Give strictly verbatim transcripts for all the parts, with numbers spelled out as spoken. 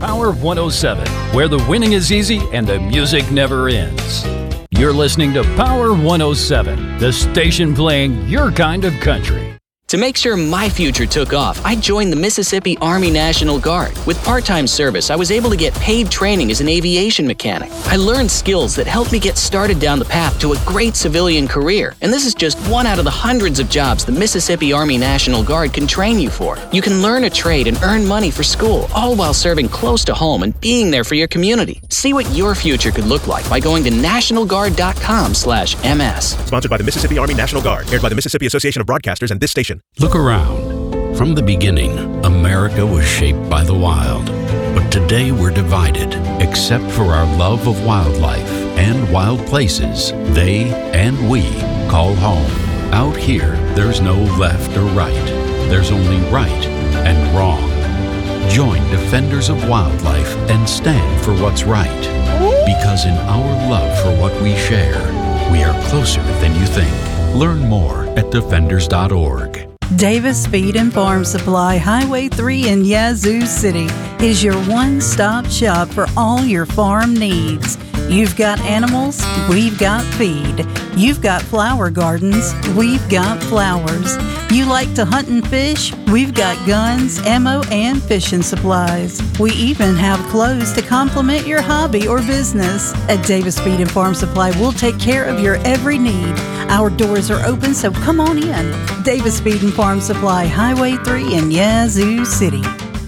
Power one oh seven, where the winning is easy and the music never ends. You're listening to Power one oh seven, the station playing your kind of country. To make sure my future took off, I joined the Mississippi Army National Guard. With part-time service, I was able to get paid training as an aviation mechanic. I learned skills that helped me get started down the path to a great civilian career. And this is just one out of the hundreds of jobs the Mississippi Army National Guard can train you for. You can learn a trade and earn money for school, all while serving close to home and being there for your community. See what your future could look like by going to national guard dot com slash M S. Sponsored by the Mississippi Army National Guard, aired by the Mississippi Association of Broadcasters and this station. Look around. From the beginning, America was shaped by the wild. But today we're divided, except for our love of wildlife and wild places they and we call home. Out here, there's no left or right. There's only right and wrong. Join Defenders of Wildlife and stand for what's right. Because in our love for what we share, we are closer than you think. Learn more at defenders dot org. Davis Feed and Farm Supply, Highway three in Yazoo City, is your one-stop shop for all your farm needs. You've got animals, we've got feed. You've got flower gardens, we've got flowers. You like to hunt and fish? We've got guns, ammo, and fishing supplies. We even have clothes to complement your hobby or business. At Davis Feed and Farm Supply, we'll take care of your every need. Our doors are open, so come on in. Davis Feed and Farm Supply, Highway three in Yazoo City.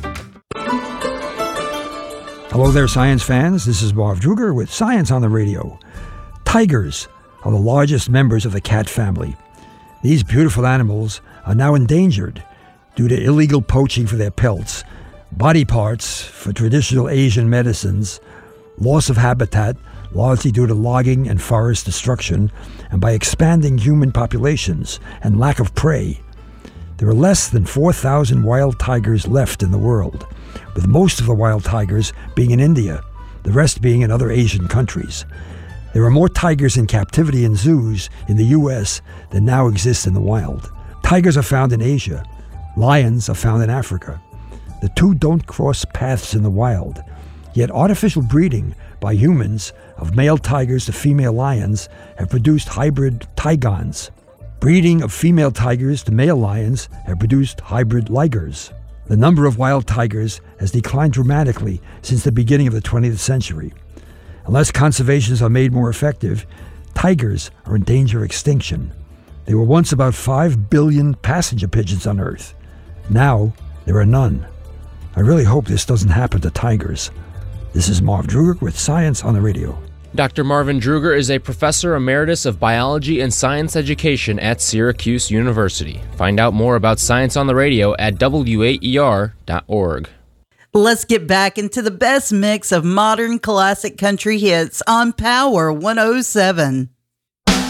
Hello there, science fans. This is Marv Druger with Science on the Radio. Tigers are the largest members of the cat family. These beautiful animals are now endangered due to illegal poaching for their pelts, body parts for traditional Asian medicines, loss of habitat, largely due to logging and forest destruction, and by expanding human populations and lack of prey. There are less than four thousand wild tigers left in the world, with most of the wild tigers being in India, the rest being in other Asian countries. There are more tigers in captivity in zoos in the U S than now exist in the wild. Tigers are found in Asia. Lions are found in Africa. The two don't cross paths in the wild, yet artificial breeding by humans of male tigers to female lions have produced hybrid tigons. Breeding of female tigers to male lions have produced hybrid ligers. The number of wild tigers has declined dramatically since the beginning of the twentieth century. Unless conservations are made more effective, tigers are in danger of extinction. There were once about five billion passenger pigeons on Earth. Now, there are none. I really hope this doesn't happen to tigers. This is Marv Druger with Science on the Radio. Doctor Marvin Druger is a professor emeritus of biology and science education at Syracuse University. Find out more about Science on the Radio at W A E R dot org. Let's get back into the best mix of modern classic country hits on Power one oh seven.